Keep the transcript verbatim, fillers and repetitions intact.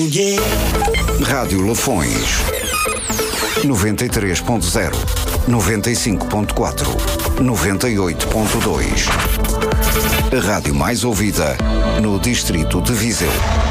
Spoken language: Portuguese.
yeah. Rádio Lafões. noventa e três ponto zero, noventa e cinco ponto quatro, noventa e oito ponto dois. A rádio mais ouvida no distrito de Viseu.